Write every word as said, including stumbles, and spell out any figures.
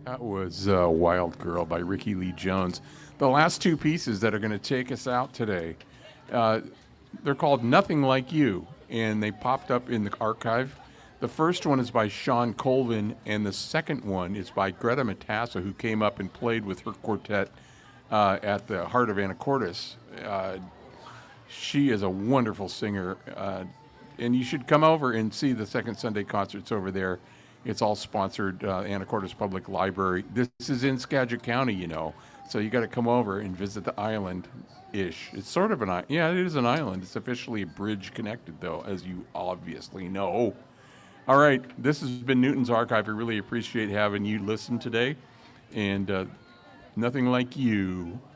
That was uh, Wild Girl by Ricky Lee Jones. The last two pieces that are going to take us out today, uh, they're called Nothing Like You, and they popped up in the archive. The first one is by Sean Colvin, and the second one is by Greta Matassa, who came up and played with her quartet uh, at the Heart of Anacortes. Uh, she is a wonderful singer, uh, and you should come over and see the Second Sunday concerts over there. It's all sponsored, uh, Anacortes Public Library. This is in Skagit County, you know, so you got to come over and visit the island-ish. It's sort of an island. Yeah, it is an island. It's officially a bridge connected, though, as you obviously know. All right, this has been Newton's Archive. I really appreciate having you listen today, and uh, Nothing Like You.